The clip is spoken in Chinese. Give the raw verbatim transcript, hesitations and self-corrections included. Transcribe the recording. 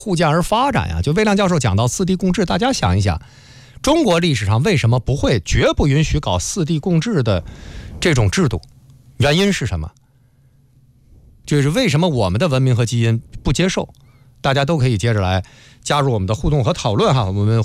互鉴而发展呀。就魏亮教授讲到四地共治，大家想一想，中国历史上为什么不会绝不允许搞四地共治的这种制度？原因是什么？就是为什么我们的文明和基因不接受？大家都可以接着来加入我们的互动和讨论哈。我们